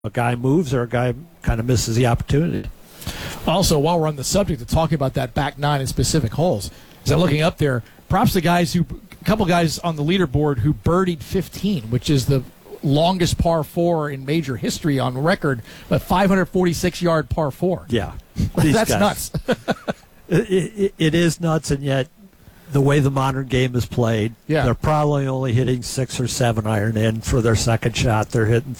a guy moves or a guy kind of misses the opportunity. Also, while we're on the subject of talking about that back nine in specific holes, as I'm looking up there, props to guys a couple guys on the leaderboard who birdied 15, which is the longest par 4 in major history on record, a 546-yard par 4. Yeah. That's nuts. It is nuts, and yet the way the modern game is played, they're probably only hitting 6 or 7 iron in for their second shot. They're hitting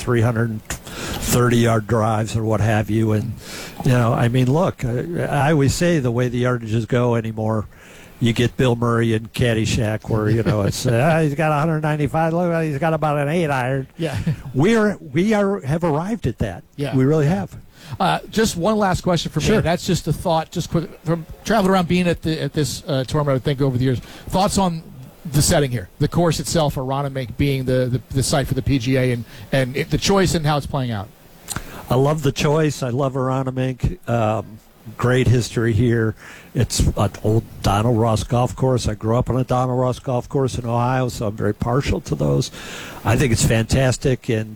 330-yard drives or what have you. And, I mean, look, I always say the way the yardages go anymore, you get Bill Murray in Caddyshack where, it's he's got 195. Look, he's got about an 8 iron. Yeah. We have arrived at that. Yeah. We really have. Just one last question for me. Sure. That's just a thought, just quick, from traveling around being at this tournament, I would think, over the years. Thoughts on the setting here, the course itself, Aronimink being the site for the PGA and the choice and how it's playing out. I love the choice. I love Aronimink. Great history here. It's an old Donald Ross golf course. I grew up on a Donald Ross golf course in Ohio, so I'm very partial to those. I think it's fantastic, and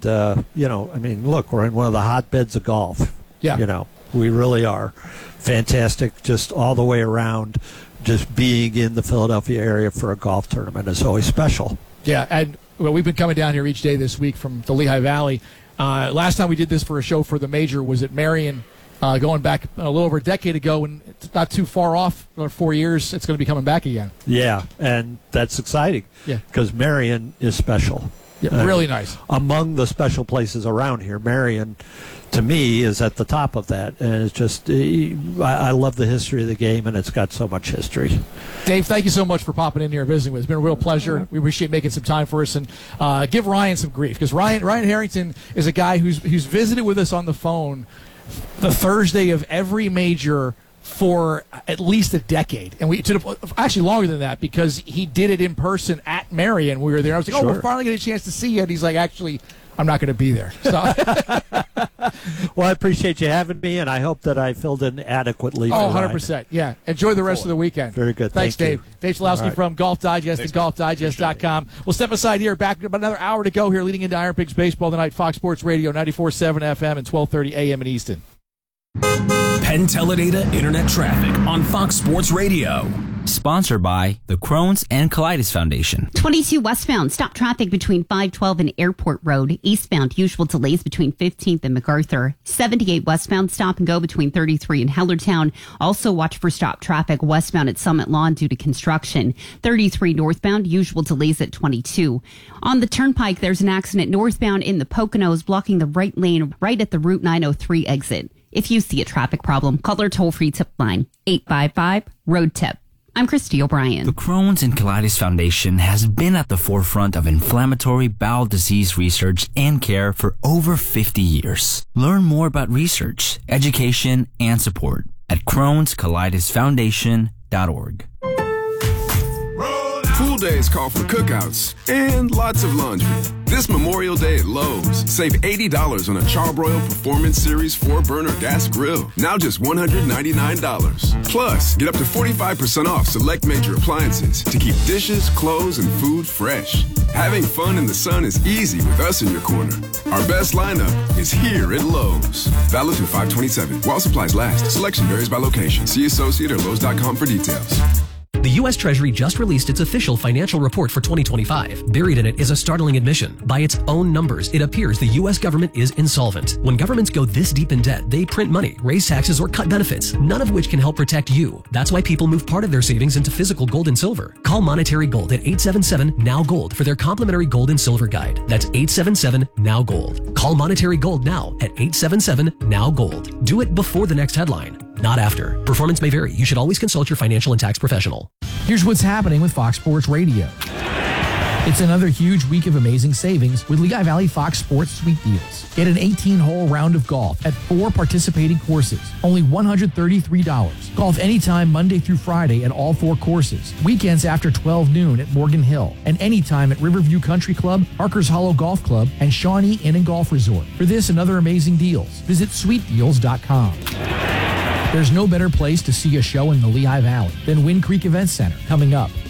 look, we're in one of the hotbeds of golf. Yeah, we really are. Fantastic, just all the way around. Just being in the Philadelphia area for a golf tournament is always special. Yeah, and we've been coming down here each day this week from the Lehigh Valley. Last time we did this for a show for the major was at Marion. Going back a little over a decade ago, and it's not too far off, 4 years, it's going to be coming back again. Yeah, and that's exciting. Yeah, because Marion is special. Yeah, really nice. Among the special places around here, Marion, to me, is at the top of that. And it's just, I love the history of the game, and it's got so much history. Dave, thank you so much for popping in here and visiting with us. It's been a real pleasure. We appreciate making some time for us. And give Ryan some grief, because Ryan Harrington is a guy who's visited with us on the phone the Thursday of every major for at least a decade, and actually longer than that, because he did it in person at Marion. We were there. I was like, "Oh, we're finally getting a chance to see you." And he's like, "Actually, I'm not going to be there." So, well, I appreciate you having me, and I hope that I filled in adequately. 100%. Yeah. Enjoy the rest of the weekend. Very good. Thanks, Dave. Dave Chalowski from Golf Digest and GolfDigest.com. We'll step aside here. Back about another hour to go here, leading into Iron Pigs Baseball tonight. Fox Sports Radio, 94.7 FM and 12:30 a.m. in Easton. Penn Teledata Internet Traffic on Fox Sports Radio. Sponsored by the Crohn's and Colitis Foundation. 22 westbound, stop traffic between 512 and Airport Road. Eastbound, usual delays between 15th and MacArthur. 78 westbound, stop and go between 33 and Hellertown. Also watch for stop traffic westbound at Summit Lawn due to construction. 33 northbound, usual delays at 22. On the Turnpike, there's an accident northbound in the Poconos blocking the right lane right at the Route 903 exit. If you see a traffic problem, call our toll-free tip line, 855-ROAD-TIP. I'm Christy O'Brien. The Crohn's and Colitis Foundation has been at the forefront of inflammatory bowel disease research and care for over 50 years. Learn more about research, education, and support at Crohn'sColitisFoundation.org. Pool days call for cookouts and lots of laundry. This Memorial Day at Lowe's, save $80 on a Charbroil Performance Series 4-burner gas grill. Now just $199. Plus, get up to 45% off select major appliances to keep dishes, clothes, and food fresh. Having fun in the sun is easy with us in your corner. Our best lineup is here at Lowe's. Valid through 5/27. While supplies last. Selection varies by location. See associate or Lowe's.com for details. The U.S. Treasury just released its official financial report for 2025. Buried in it is a startling admission. By its own numbers, it appears the U.S. government is insolvent. When governments go this deep in debt, they print money, raise taxes, or cut benefits, none of which can help protect you. That's why people move part of their savings into physical gold and silver. Call Monetary Gold at 877-NOW-GOLD for their complimentary gold and silver guide. That's 877-NOW-GOLD. Call Monetary Gold now at 877-NOW-GOLD. Do it before the next headline, not after. Performance may vary. You should always consult your financial and tax professional. Here's what's happening with Fox Sports Radio. It's another huge week of amazing savings with Lehigh Valley Fox Sports Sweet Deals. Get an 18-hole round of golf at 4 participating courses, only $133. Golf anytime Monday through Friday at all 4 courses. Weekends after 12 noon at Morgan Hill, and anytime at Riverview Country Club, Parker's Hollow Golf Club, and Shawnee Inn and Golf Resort. For this and other amazing deals, visit sweetdeals.com. There's no better place to see a show in the Lehigh Valley than Wind Creek Event Center, coming up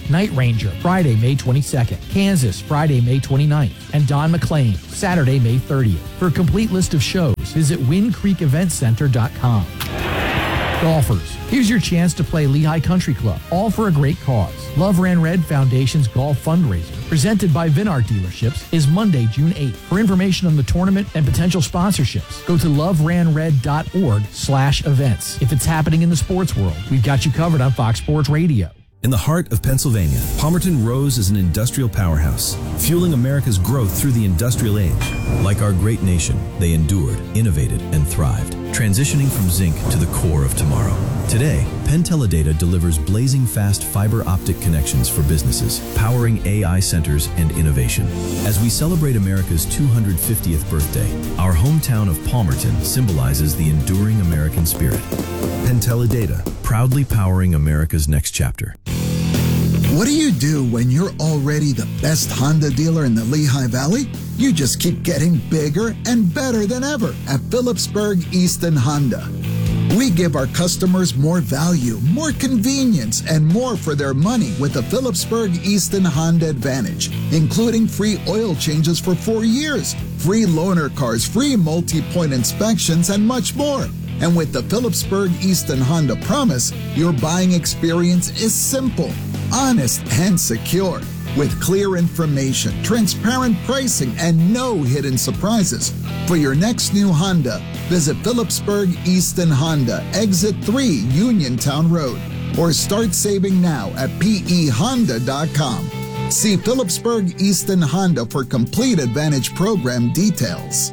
Night Ranger, Friday, May 22nd. Kansas, Friday, May 29th. And Don McLean, Saturday, May 30th. For a complete list of shows, visit WindCreekEventCenter.com. Golfers, here's your chance to play Lehigh Country Club, all for a great cause. Love Ran Red Foundation's golf fundraiser, presented by Vinard Dealerships, is Monday, June 8th. For information on the tournament and potential sponsorships, go to loveranred.org/events. If it's happening in the sports world, we've got you covered on Fox Sports Radio. In the heart of Pennsylvania, Palmerton rose as an industrial powerhouse, fueling America's growth through the industrial age. Like our great nation, they endured, innovated, and thrived, transitioning from zinc to the core of tomorrow. Today, Penn Teledata delivers blazing fast fiber optic connections for businesses, powering AI centers and innovation. As we celebrate America's 250th birthday, our hometown of Palmerton symbolizes the enduring American spirit. Penn Teledata, proudly powering America's next chapter. What do you do when you're already the best Honda dealer in the Lehigh Valley? You just keep getting bigger and better than ever at Phillipsburg Easton Honda. We give our customers more value, more convenience, and more for their money with the Phillipsburg Easton Honda Advantage, including free oil changes for 4 years, free loaner cars, free multi-point inspections, and much more. And with the Phillipsburg Easton Honda Promise, your buying experience is simple, honest, and secure. With clear information, transparent pricing, and no hidden surprises. For your next new Honda, visit Phillipsburg Easton Honda, Exit 3, Uniontown Road, or start saving now at PEHonda.com. See Phillipsburg Easton Honda for complete Advantage program details.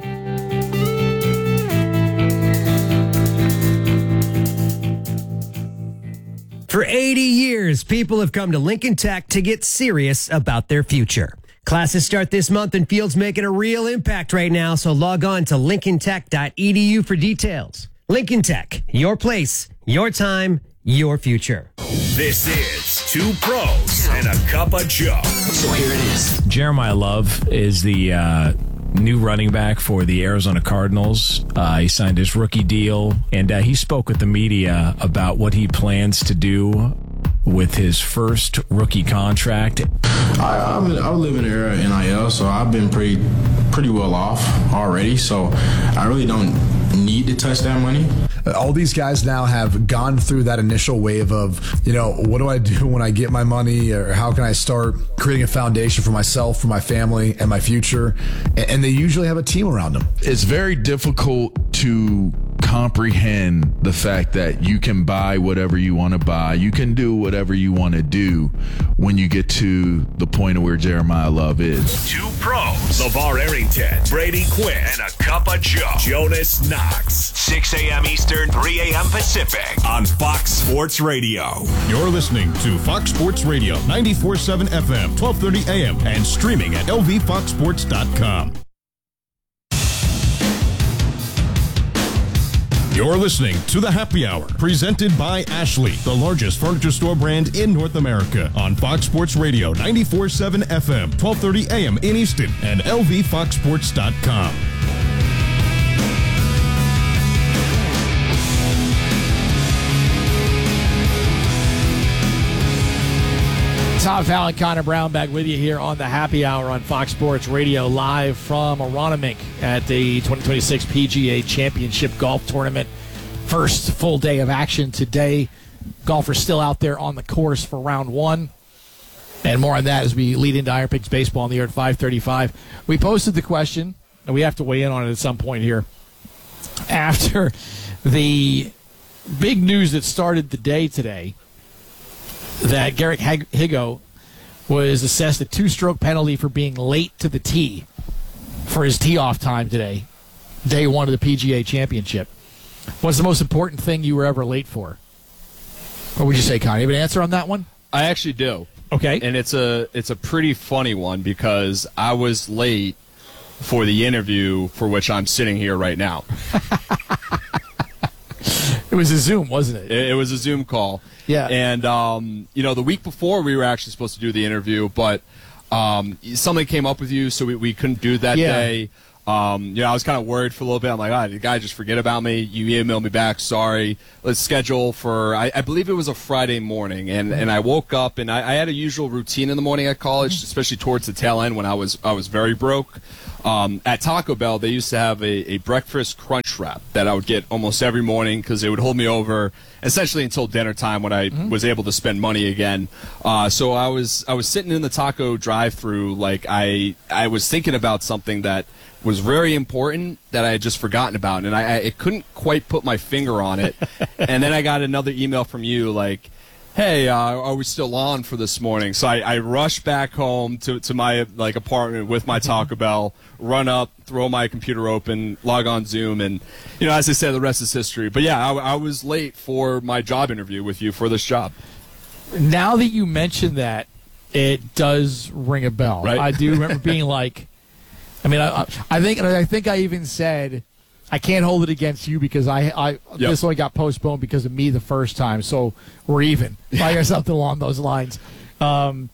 For 80 years, people have come to Lincoln Tech to get serious about their future. Classes start this month and Field's making a real impact right now, so log on to lincolntech.edu for details. Lincoln Tech, your place, your time, your future. This is Two Pros and a Cup of Joe. So here it is. Jeremiah Love is the new running back for the Arizona Cardinals. He signed his rookie deal, and he spoke with the media about what he plans to do with his first rookie contract. I live in the era of NIL, so I've been pretty well off already, so I really don't need to touch that money. All these guys now have gone through that initial wave of, what do I do when I get my money, or how can I start creating a foundation for myself, for my family, and my future? And they usually have a team around them. It's very difficult to comprehend the fact that you can buy whatever you want to buy. You can do whatever you want to do when you get to the point of where Jeremiah Love is. Two Pros. LeVar Arrington, Brady Quinn, and a Cup of Joe. Jonas Knox. 6 a.m. Eastern, 3 a.m. Pacific on Fox Sports Radio. You're listening to Fox Sports Radio, 94.7 FM, 1230 a.m. and streaming at lvfoxsports.com. You're listening to The Happy Hour, presented by Ashley, the largest furniture store brand in North America, on Fox Sports Radio, 94.7 FM, 1230 a.m. in Easton, and lvfoxsports.com. Tom Fallon, Connor Brown back with you here on the Happy Hour on Fox Sports Radio, live from Aronimink at the 2026 PGA Championship Golf Tournament. First full day of action today. Golfers still out there on the course for round one. And more on that as we lead into Iron Pigs Baseball on the air at 5:35. We posted the question, and we have to weigh in on it at some point here. After the big news that started the day today, that Garrick Higgo was assessed a 2-stroke penalty for being late to the tee for his tee-off time today, day one of the PGA Championship. What's the most important thing you were ever late for? What would you say, Connie? You have an answer on that one? I actually do. Okay. And it's a pretty funny one because I was late for the interview for which I'm sitting here right now. It was a Zoom, wasn't it? It was a Zoom call. Yeah. And, the week before we were actually supposed to do the interview, but something came up with you, so we couldn't do that day. I was kind of worried for a little bit. I'm like, did the guy just forget about me? You emailed me back. Sorry. Let's schedule for, I believe it was a Friday morning. And I woke up, and I had a usual routine in the morning at college, especially towards the tail end when I was very broke. At Taco Bell, they used to have a breakfast crunch wrap that I would get almost every morning because it would hold me over essentially until dinner time when I was able to spend money again. So I was sitting in the taco drive-thru, like I was thinking about something that was very important that I had just forgotten about, and I couldn't quite put my finger on it. And then I got another email from you like, hey, are we still on for this morning? So I rushed back home to my apartment with my Taco Bell, run up, throw my computer open, log on Zoom, and as I said, the rest is history. But yeah, I was late for my job interview with you for this job. Now that you mention that, it does ring a bell. Right? I do remember being like, I think I even said, I can't hold it against you because this only got postponed because of me the first time, so we're even. Or something along those lines. I'll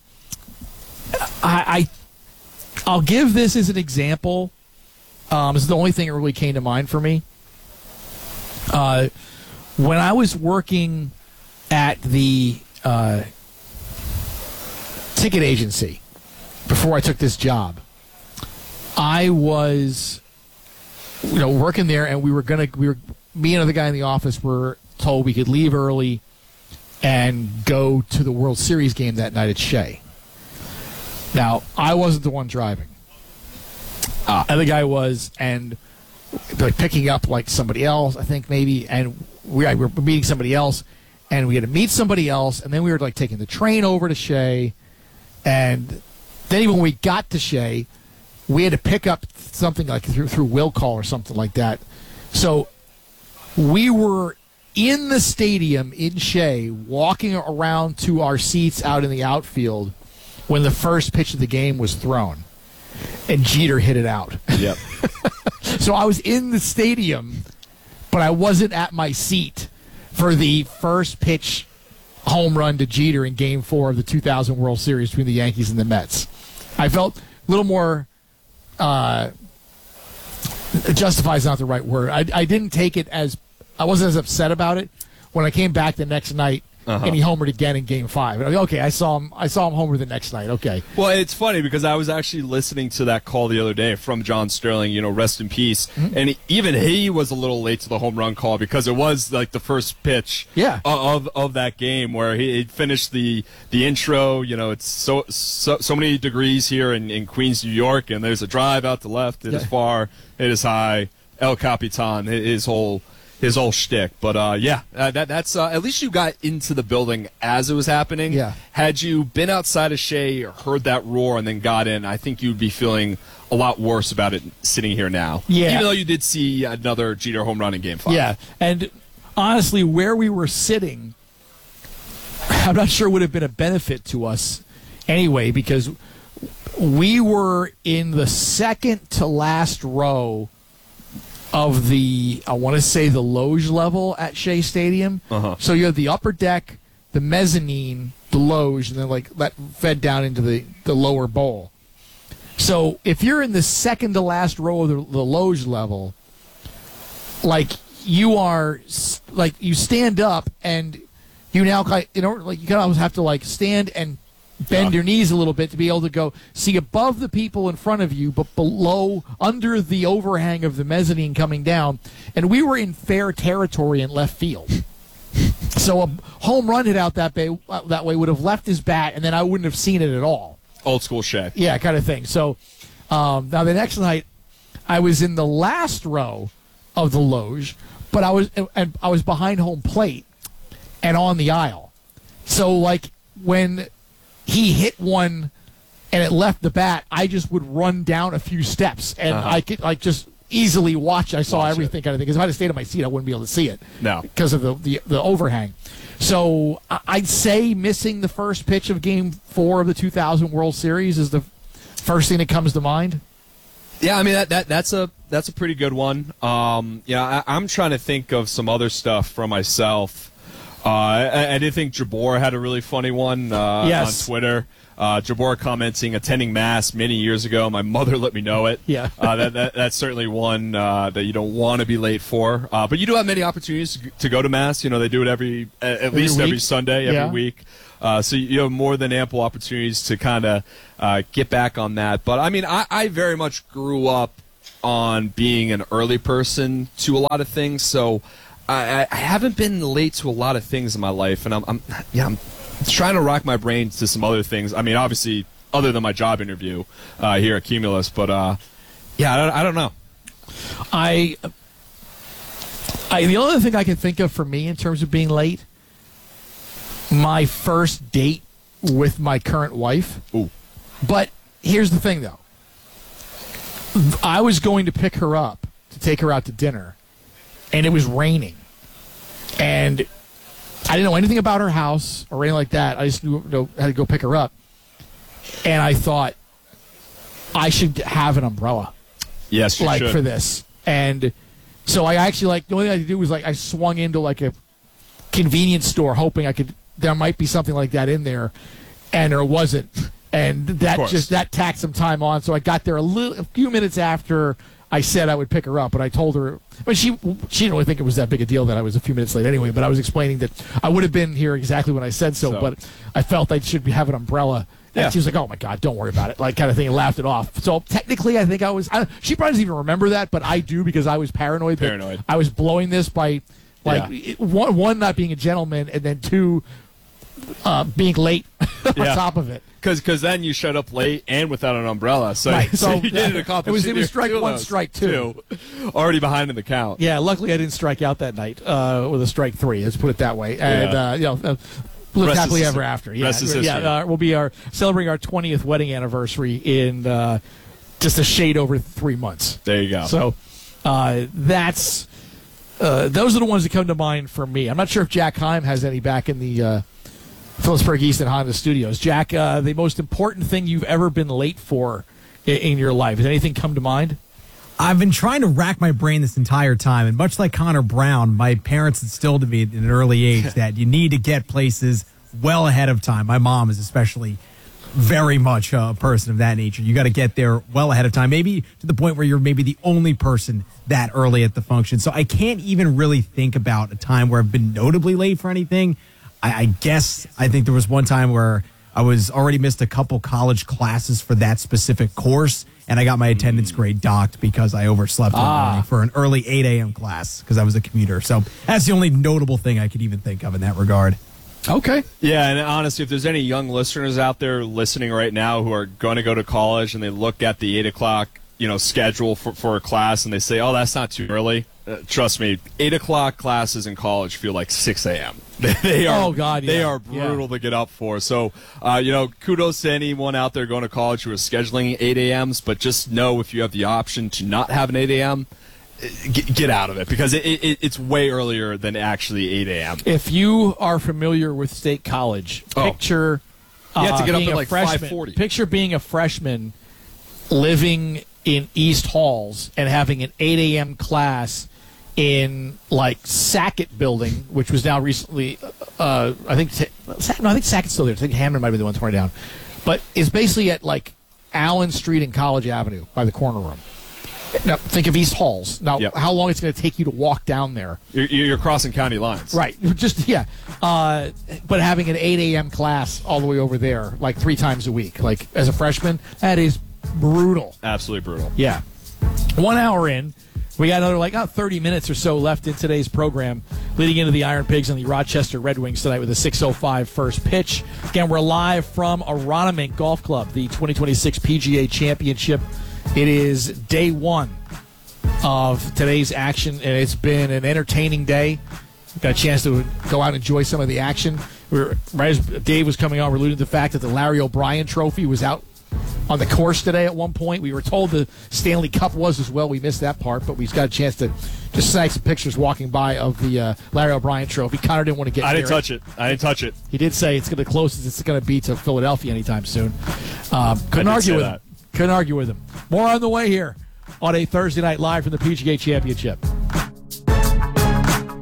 give this as an example. This is the only thing that really came to mind for me. When I was working at the ticket agency before I took this job, I was working there, and me and another guy in the office were told we could leave early and go to the World Series game that night at Shea. Now, I wasn't the one driving. Other guy was, and picking up somebody else, I think maybe, and we were meeting somebody else, and we had to meet somebody else, and then we were taking the train over to Shea, and then even when we got to Shea, we had to pick up something through will call or something like that. So we were in the stadium in Shea, walking around to our seats out in the outfield when the first pitch of the game was thrown, and Jeter hit it out. Yep. So I was in the stadium, but I wasn't at my seat for the first pitch home run to Jeter in Game 4 of the 2000 World Series between the Yankees and the Mets. I felt a little more... justify is not the right word. I didn't take it as... I wasn't as upset about it when I came back the next night and he homered again in Game 5. Okay, I saw him homer the next night. Okay. Well, it's funny because I was actually listening to that call the other day from John Sterling, rest in peace. Mm-hmm. And even he was a little late to the home run call because it was the first pitch of that game where he finished the intro. It's so many degrees here in Queens, New York, and there's a drive out to left. It is far, it is high. El Capitan, his whole shtick. But that's at least you got into the building as it was happening. Yeah. Had you been outside of Shea, heard that roar, and then got in, I think you'd be feeling a lot worse about it sitting here now. Yeah. Even though you did see another Jeter home run in Game 5. Yeah. And honestly, where we were sitting, I'm not sure would have been a benefit to us anyway, because we were in the second to last row of the, I want to say, the loge level at Shea Stadium. So you have the upper deck, the mezzanine, the loge, and then that fed down into the lower bowl. So if you're in the second to last row of the loge level, you are, you stand up and you now, you kind of have to stand and bend your knees a little bit to be able to go see above the people in front of you, but below, under the overhang of the mezzanine coming down. And we were in fair territory in left field. So a home run hit out that way would have left his bat, and then I wouldn't have seen it at all. Old school Shea. Yeah, kind of thing. So now the next night, I was in the last row of the loge, but I was behind home plate and on the aisle. So when he hit one and it left the bat, I just would run down a few steps, and I could just easily watch. I saw everything kind of thing. Because if I had stayed in my seat, I wouldn't be able to see it. No. Because of the overhang. So I'd say missing the first pitch of Game 4 of the 2000 World Series is the first thing that comes to mind. Yeah, I mean that's a pretty good one. I'm trying to think of some other stuff from myself. I did think Jabor had a really funny one on Twitter. Jabbar commenting, attending Mass many years ago. My mother let me know it. Yeah. That's certainly one that you don't want to be late for. But you do have many opportunities to go to Mass. You know, they do it at least every Sunday, every week. So you have more than ample opportunities to kind of get back on that. But, I mean, I very much grew up on being an early person to a lot of things. So I haven't been late to a lot of things in my life. And I'm trying to rack my brain to some other things. I mean, obviously, other than my job interview here at Cumulus. But, I don't know. The only thing I can think of for me in terms of being late, my first date with my current wife. Ooh. But here's the thing, though. I was going to pick her up to take her out to dinner, and it was raining. And I didn't know anything about her house or anything like that. I just knew how to go pick her up. And I thought, I should have an umbrella. Yes, you should. For this. And so I actually, the only thing I could do was, I swung into, a convenience store hoping there might be something like that in there, and there wasn't. And that tacked some time on. So I got there a few minutes after I said I would pick her up, but I told her, but she didn't really think it was that big a deal that I was a few minutes late anyway. But I was explaining that I would have been here exactly when I said so. But I felt I should have an umbrella. And she was like, "Oh my God, don't worry about it," kind of thing, and laughed it off. So technically, I think she probably doesn't even remember that, but I do because I was paranoid. That I was blowing this by one not being a gentleman, and then two being late on top of it. Because then you showed up late and without an umbrella. So, right. so you didn't accomplish it was strike one, strike two. Already behind in the count. Yeah, luckily I didn't strike out that night with a strike three, let's put it that way. And, lived happily ever after. Yeah, we'll be celebrating our 20th wedding anniversary in just a shade over 3 months. There you go. So those are the ones that come to mind for me. I'm not sure if Jack Heim has any back in the Phillipsburg Easton Honda Studios. Jack, the most important thing you've ever been late for in your life. Has anything come to mind? I've been trying to rack my brain this entire time, and much like Connor Brown, my parents instilled in me at an early age that you need to get places well ahead of time. My mom is especially very much a person of that nature. You got to get there well ahead of time, maybe to the point where you're maybe the only person that early at the function. So I can't even really think about a time where I've been notably late for anything. I think there was one time where I was already missed a couple college classes for that specific course, and I got my attendance grade docked because I overslept in the morning for an early 8 a.m. class because I was a commuter. So that's the only notable thing I could even think of in that regard. Okay. Yeah, and honestly, if there's any young listeners out there listening right now who are going to go to college and they look at the 8 o'clock schedule for a class and they say, oh, that's not too early. Trust me, 8 o'clock classes in college feel like 6 a.m. They are brutal to get up for. So, kudos to anyone out there going to college who is scheduling 8 a.m.s, but just know if you have the option to not have an 8 a.m., get out of it because it's way earlier than actually 8 a.m. If you are familiar with State College, picture you have to get up at like 5:40. Picture being a freshman living in East Halls and having an 8 a.m. class in Sackett Building, which was now recently, I think Sackett's still there. I think Hammond might be the one torn down, but it's basically at Allen Street and College Avenue by the corner room. Now think of East Halls. Now, how long it's going to take you to walk down there? You're crossing county lines, right? But having an 8 a.m. class all the way over there, 3 times a week, as a freshman, that is brutal. Absolutely brutal. Yeah. 1 hour in. We got another 30 minutes or so left in today's program, leading into the Iron Pigs and the Rochester Red Wings tonight with a 6:05 first pitch. Again, we're live from Aronimink Golf Club, the 2026 PGA Championship. It is day one of today's action, and it's been an entertaining day. Got a chance to go out and enjoy some of the action. Right as Dave was coming on, we're alluding to the fact that the Larry O'Brien Trophy was out on the course today at one point. We were told the Stanley Cup was as well. We missed that part, but we've got a chance to just snag some pictures walking by of the Larry O'Brien Trophy. Connor didn't want to get near I didn't touch it. He did say it's the closest it's going to be to Philadelphia anytime soon. Couldn't argue with him. More on the way here on a Thursday night live from the PGA Championship.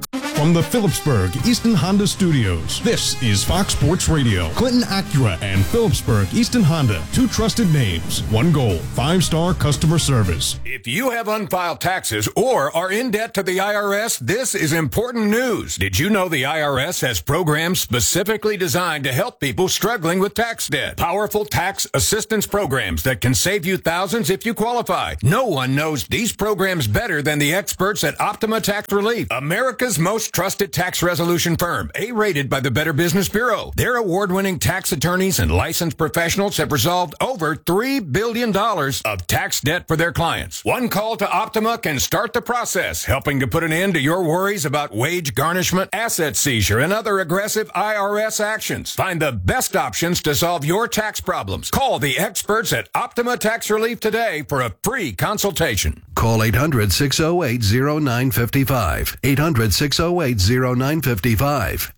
From the Phillipsburg Easton Honda Studios, this is Fox Sports Radio. Clinton Acura and Phillipsburg Easton Honda, two trusted names, one goal, 5-star customer service. If you have unfiled taxes or are in debt to the IRS, this is important news. Did you know the IRS has programs specifically designed to help people struggling with tax debt? Powerful tax assistance programs that can save you thousands if you qualify. No one knows these programs better than the experts at Optima Tax Relief, America's most trusted tax resolution firm, A-rated by the Better Business Bureau. Their award-winning tax attorneys and licensed professionals have resolved over $3 billion of tax debt for their clients. One call to Optima can start the process, helping to put an end to your worries about wage garnishment, asset seizure, and other aggressive IRS actions. Find the best options to solve your tax problems. Call the experts at Optima Tax Relief today for a free consultation. Call 800-608-0955. 800-608-0955.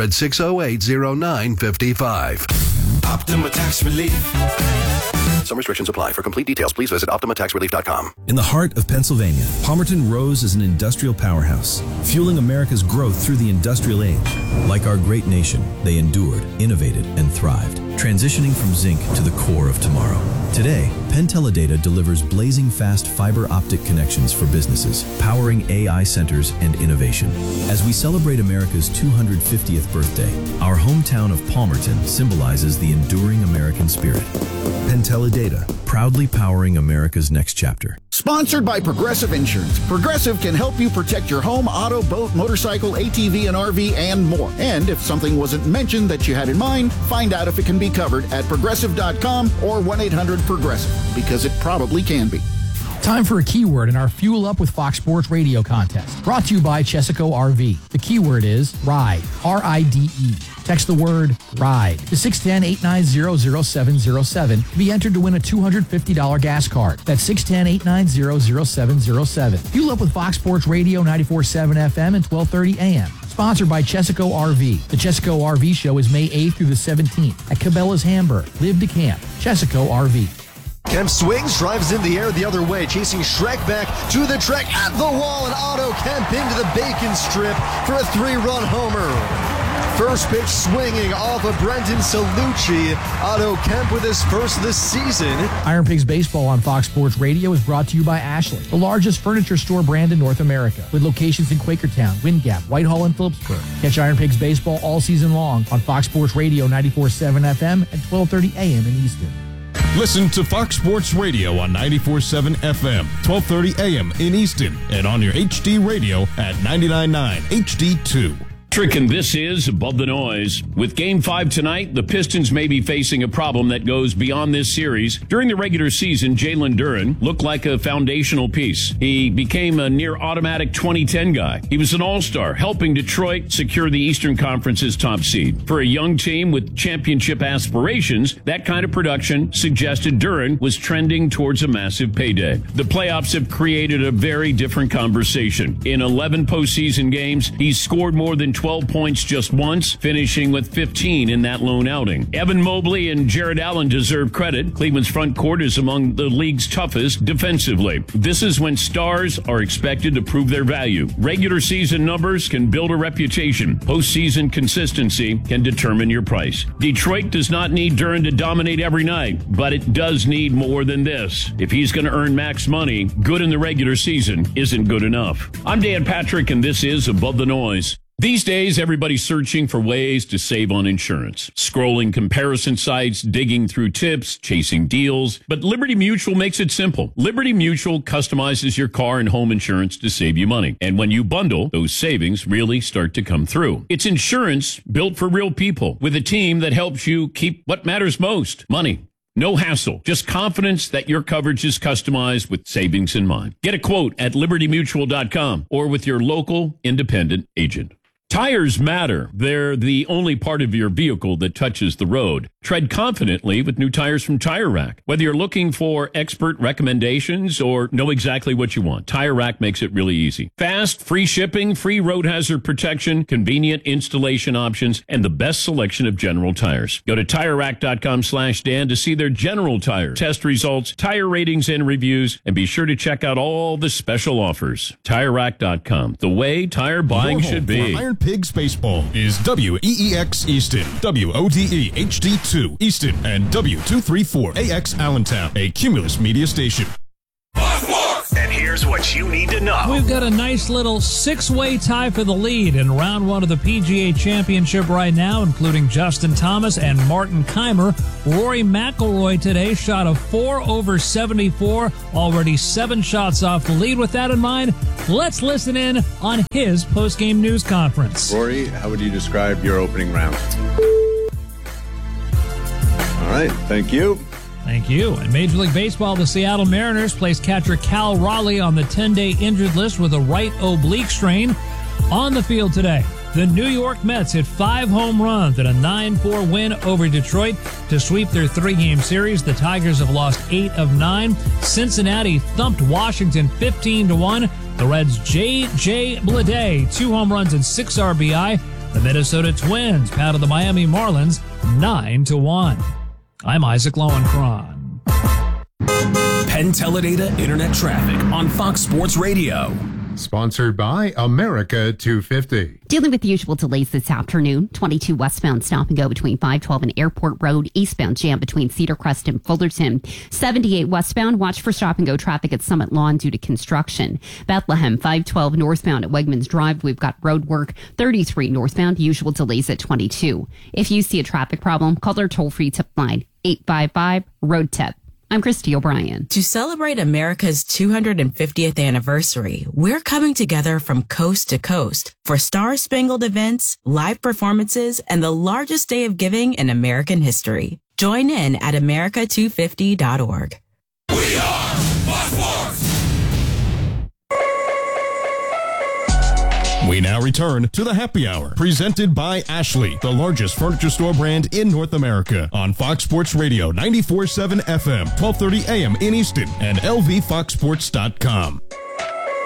800-608-0955. Optima Tax Relief. Some restrictions apply. For complete details, please visit OptimaTaxRelief.com. In the heart of Pennsylvania, Palmerton Rose is an industrial powerhouse, fueling America's growth through the industrial age. Like our great nation, they endured, innovated, and thrived, transitioning from zinc to the core of tomorrow. Today, Penteledata delivers blazing fast fiber optic connections for businesses, powering AI centers and innovation. As we celebrate America's 250th birthday, our hometown of Palmerton symbolizes the enduring American spirit. Penteledata, proudly powering America's next chapter. Sponsored by Progressive Insurance. Progressive can help you protect your home, auto, boat, motorcycle, ATV, and RV, and more. And if something wasn't mentioned that you had in mind, find out if it can be covered at Progressive.com or 1-800-PROGRESSIVE, because it probably can be. Time for a keyword in our Fuel Up with Fox Sports Radio contest. Brought to you by Chesaco RV. The keyword is RIDE. R-I-D-E. Text the word RIDE to 610-890-0707 to be entered to win a $250 gas card. That's 610-890-0707. Fuel Up with Fox Sports Radio 94.7 FM and 1230 AM. Sponsored by Chesaco RV. The Chesaco RV Show is May 8th through the 17th at Cabela's Hamburg. Live to Camp. Chesaco RV. Kemp swings, drives in the air the other way, chasing Shrek back to the track at the wall, and Otto Kemp into the bacon strip for a 3-run homer. First pitch swinging off of Brendan Salucci. Otto Kemp with his first of the season. Iron Pigs Baseball on Fox Sports Radio is brought to you by Ashley, the largest furniture store brand in North America, with locations in Quakertown, Wind Gap, Whitehall, and Phillipsburg. Catch Iron Pigs Baseball all season long on Fox Sports Radio 94.7 FM and 1230 AM in Easton. Listen to Fox Sports Radio on 94.7 FM, 1230 AM in Easton, and on your HD radio at 99.9 HD2. And this is Above the Noise. With Game 5 tonight, the Pistons may be facing a problem that goes beyond this series. During the regular season, Jalen Duren looked like a foundational piece. He became a near-automatic 2010 guy. He was an all-star, helping Detroit secure the Eastern Conference's top seed. For a young team with championship aspirations, that kind of production suggested Duren was trending towards a massive payday. The playoffs have created a very different conversation. In 11 postseason games, he's scored more than 12 points just once, finishing with 15 in that lone outing. Evan Mobley and Jared Allen deserve credit. Cleveland's front court is among the league's toughest defensively. This is when stars are expected to prove their value. Regular season numbers can build a reputation. Postseason consistency can determine your price. Detroit does not need Duren to dominate every night, but it does need more than this. If he's going to earn max money, good in the regular season isn't good enough. I'm Dan Patrick, and this is Above the Noise. These days, everybody's searching for ways to save on insurance. Scrolling comparison sites, digging through tips, chasing deals. But Liberty Mutual makes it simple. Liberty Mutual customizes your car and home insurance to save you money. And when you bundle, those savings really start to come through. It's insurance built for real people with a team that helps you keep what matters most, money. No hassle, just confidence that your coverage is customized with savings in mind. Get a quote at libertymutual.com or with your local independent agent. Tires matter. They're the only part of your vehicle that touches the road. Tread confidently with new tires from Tire Rack. Whether you're looking for expert recommendations or know exactly what you want, Tire Rack makes it really easy. Fast, free shipping, free road hazard protection, convenient installation options, and the best selection of General tires. Go to TireRack.com/Dan to see their General tire test results, tire ratings, and reviews, and be sure to check out all the special offers. TireRack.com, the way tire buying should be. Iron Pigs Baseball is WEEX Easton, WODE HD2 Easton, and W234AX Allentown, a Cumulus media station. And here's what you need to know. We've got a nice little six-way tie for the lead in round one of the PGA Championship right now, including Justin Thomas and Martin Keimer. Rory McIlroy today shot a 4 over 74, already 7 shots off the lead. With that in mind, let's listen in on his post-game news conference. Rory, how would you describe your opening round? All right, thank you. Thank you. In Major League Baseball, the Seattle Mariners placed catcher Cal Raleigh on the 10-day injured list with a right oblique strain. On the field today, the New York Mets hit 5 home runs in a 9-4 win over Detroit to sweep their 3-game series. The Tigers have lost 8 of 9. Cincinnati thumped Washington 15-1. The Reds' J.J. Bleday, 2 home runs and 6 RBI. The Minnesota Twins paddled the Miami Marlins 9-1. I'm Isaac Lowenkron. Penn Teledata Internet Traffic on Fox Sports Radio. Sponsored by America 250. Dealing with the usual delays this afternoon. 22 westbound stop and go between 512 and Airport Road. Eastbound jam between Cedar Crest and Fullerton. 78 westbound. Watch for stop and go traffic at Summit Lawn due to construction. Bethlehem 512 northbound at Wegmans Drive. We've got road work. 33 northbound. Usual delays at 22. If you see a traffic problem, call our toll-free tip line 855-ROAD-TIP. I'm Christy O'Brien. To celebrate America's 250th anniversary, we're coming together from coast to coast for star-spangled events, live performances, and the largest day of giving in American history. Join in at America250.org. We are Fox Sports. We now return to the Happy Hour, presented by Ashley, the largest furniture store brand in North America, on Fox Sports Radio 94.7 FM, 1230 AM in Easton, and LVFoxSports.com.